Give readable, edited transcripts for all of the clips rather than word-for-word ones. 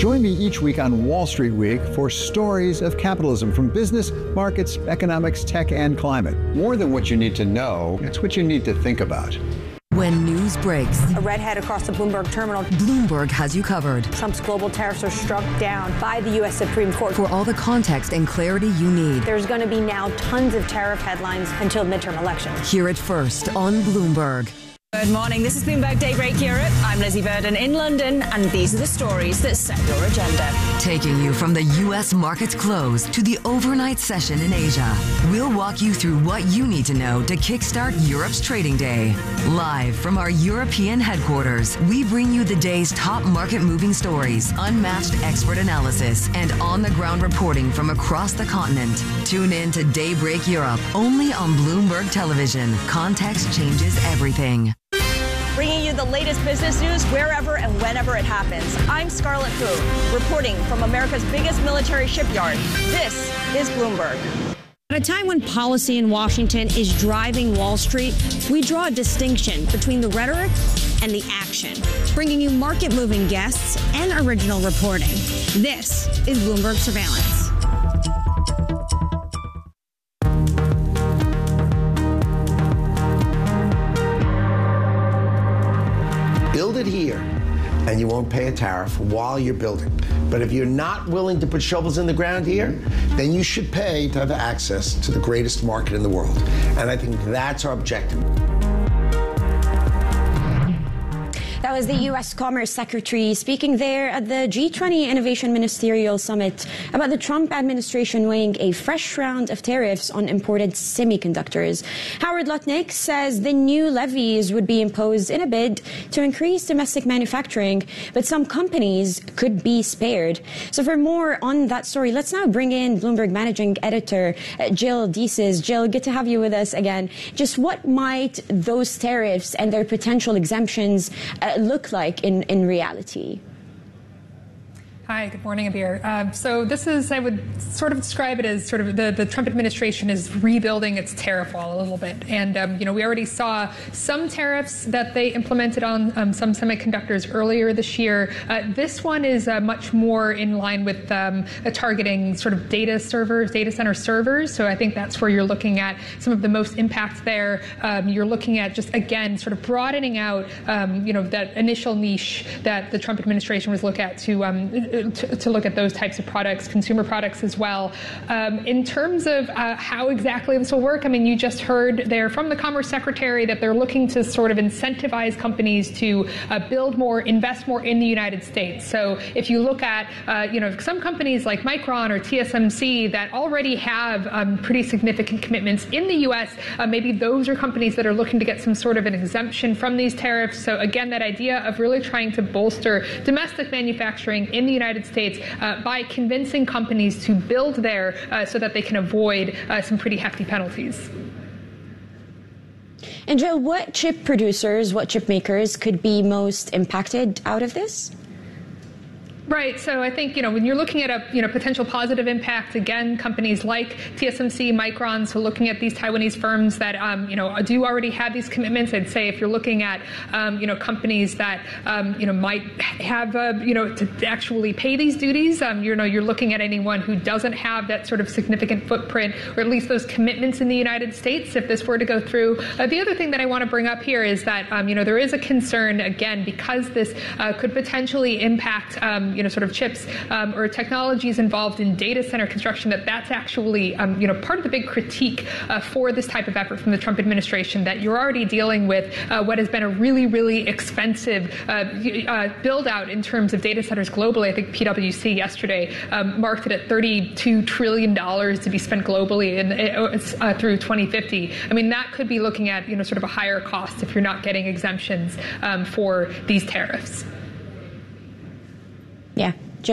Join me each week on Wall Street Week for stories of capitalism from business, markets, economics, tech, and climate. More than what you need to know, it's what you need to think about. When news breaks, a redhead across the Bloomberg terminal. Bloomberg has you covered. Trump's global tariffs are struck down by the U.S. Supreme Court. For all the context and clarity you need. There's going to be now tons of tariff headlines until midterm elections. Hear it first on Bloomberg. Good morning. This is Bloomberg Daybreak Europe. I'm Lizzie Burden in London, and these are the stories that set your agenda. Taking you from the U.S. market's close to the overnight session in Asia, we'll walk you through what you need to know to kickstart Europe's trading day. Live from our European headquarters, we bring you the day's top market-moving stories, unmatched expert analysis, and on-the-ground reporting from across the continent. Tune in to Daybreak Europe, only on Bloomberg Television. Context changes everything. Bringing you the latest business news wherever and whenever it happens. I'm Scarlett Fu, reporting from America's biggest military shipyard. This is Bloomberg. At a time when policy in Washington is driving Wall Street, we draw a distinction between the rhetoric and the action, bringing you market-moving guests and original reporting. This is Bloomberg Surveillance. Build it here, and you won't pay a tariff while you're building. But if you're not willing to put shovels in the ground here, then you should pay to have access to the greatest market in the world. And I think that's our objective. That was the U.S. Commerce Secretary speaking there at the G20 Innovation Ministerial Summit about the Trump administration weighing a fresh round of tariffs on imported semiconductors. Howard Lutnick says the new levies would be imposed in a bid to increase domestic manufacturing, but some companies could be spared. So for more on that story, let's now bring in Bloomberg Managing Editor Jill Deeses. Jill, good to have you with us again. Just what might those tariffs and their potential exemptions look like in reality? Hi, good morning, Abir. So this is, I would sort of describe it as sort of the Trump administration is rebuilding its tariff wall a little bit. And, we already saw some tariffs that they implemented on some semiconductors earlier this year. This one is much more in line with targeting sort of data center servers. So I think that's where you're looking at some of the most impact there. You're looking at just, again, sort of broadening out, that initial niche that the Trump administration was looking at to look at those types of products, consumer products as well. In terms of how exactly this will work, I mean, you just heard there from the Commerce Secretary that they're looking to sort of incentivize companies to build more, invest more in the United States. So if you look at, some companies like Micron or TSMC that already have pretty significant commitments in the U.S., maybe those are companies that are looking to get some sort of an exemption from these tariffs. So again, that idea of really trying to bolster domestic manufacturing in the United States by convincing companies to build there so that they can avoid some pretty hefty penalties. And Jill, what chip producers, what chip makers could be most impacted out of this? Right. So I think, when you're looking at a, potential positive impact, again, companies like TSMC, Micron, so looking at these Taiwanese firms that, do already have these commitments. I'd say if you're looking at, companies that, might have, to actually pay these duties, you're looking at anyone who doesn't have that sort of significant footprint, or at least those commitments in the United States, if this were to go through. The other thing that I want to bring up here is that, there is a concern, again, because this could potentially impact, sort of chips or technologies involved in data center construction, that's actually, part of the big critique for this type of effort from the Trump administration, that you're already dealing with what has been a really, really expensive build out in terms of data centers globally. I think PwC yesterday marked it at $32 trillion to be spent globally through 2050. I mean, that could be looking at, sort of a higher cost if you're not getting exemptions for these tariffs. Yeah. Jill, thank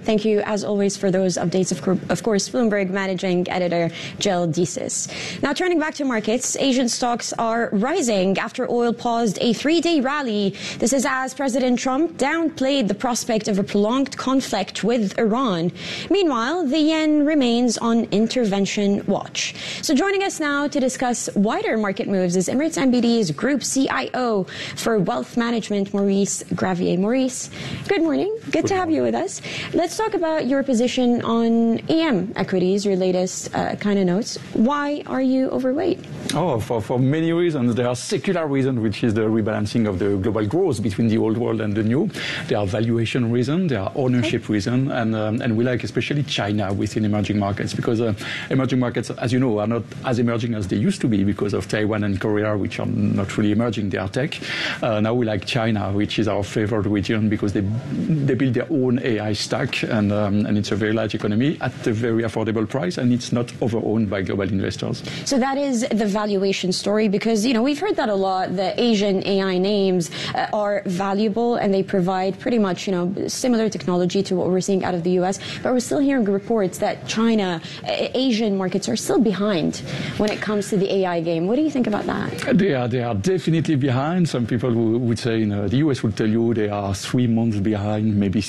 Thank you, as always, for those updates. Of course, Bloomberg Managing Editor Jill Deesis. Now, turning back to markets, Asian stocks are rising after oil paused a 3-day rally. This is as President Trump downplayed the prospect of a prolonged conflict with Iran. Meanwhile, the yen remains on intervention watch. So joining us now to discuss wider market moves is Emirates NBD's Group CIO for Wealth Management, Maurice Gravier. Maurice, good morning. Good to have you with us. Let's talk about your position on EM equities, your latest kind of notes. Why are you overweight? Oh, for many reasons. There are secular reasons, which is the rebalancing of the global growth between the old world and the new. There are valuation reasons, there are ownership reasons, and we like especially China within emerging markets, because emerging markets, as you know, are not as emerging as they used to be because of Taiwan and Korea, which are not really emerging, they are tech. Now we like China, which is our favorite region because they build their own AI stack, and it's a very large economy at a very affordable price, and it's not overowned by global investors. So that is the valuation story, because, you know, we've heard that a lot. The Asian AI names are valuable and they provide pretty much, you know, similar technology to what we're seeing out of the US, but we're still hearing reports that China, Asian markets are still behind when it comes to the AI game. What do you think about that? They are definitely behind. Some people would say, the US would tell you they are 3 months behind, maybe